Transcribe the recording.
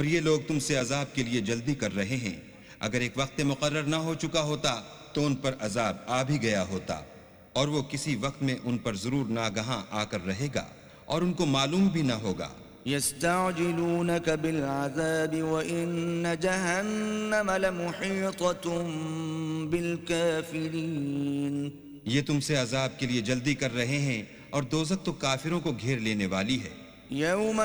और ये लोग तुमसे अजाब के लिए जल्दी कर रहे हैं। अगर एक वक्त मुकर्रर ना हो चुका होता तो उन पर अजाब आ भी गया होता, और वो किसी वक्त में उन पर जरूर नागहां आकर रहेगा और उनको मालूम भी ना होगा। यस्तअजिलूनक बिलअज़ाब व इन्न जहन्नम लमुहीततुम बिलकाफिरीन। ये तुमसे अजाब के लिए जल्दी कर रहे हैं और दोज़ख तो काफिरों को घेर लेने वाली है। यौम